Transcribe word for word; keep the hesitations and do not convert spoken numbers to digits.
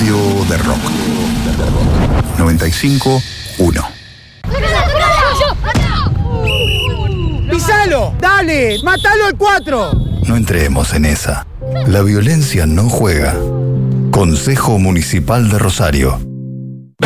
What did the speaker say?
Radio de Rock. noventa y cinco uno. ¡Pisalo! ¡Dale! ¡Mátalo al cuatro! No entremos en esa. La violencia no juega. Consejo Municipal de Rosario.